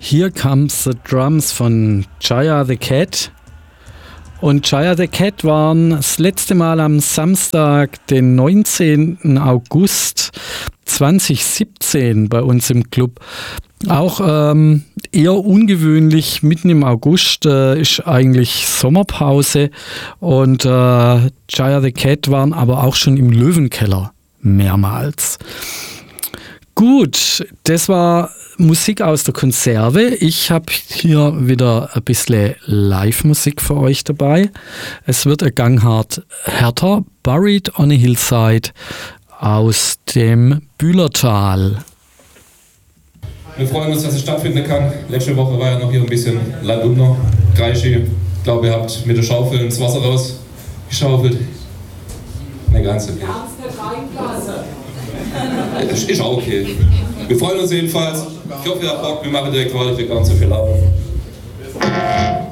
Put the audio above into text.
Here Comes the Drums von Jaya the Cat. Und Jaya the Cat waren das letzte Mal am Samstag, den 19. August 2017 bei uns im Club. Auch eher ungewöhnlich, mitten im August ist eigentlich Sommerpause und Jaya the Cat waren aber auch schon im Löwenkeller mehrmals. Gut, das war Musik aus der Konserve. Ich habe hier wieder ein bisschen Live-Musik für euch dabei. Es wird ein Ganghard härter, Buried on a Hillside aus dem Bühlertal. Wir freuen uns, dass es stattfinden kann. Letzte Woche war ja noch hier ein bisschen Land unter, Kreischi. Ich glaube, ihr habt mit der Schaufel ins Wasser rausgeschaufelt. Eine ganze. Ist auch okay. Wir freuen uns jedenfalls. Ich hoffe, ihr habt Bock. Wir machen direkt weiter. Wir haben so viel Arbeit.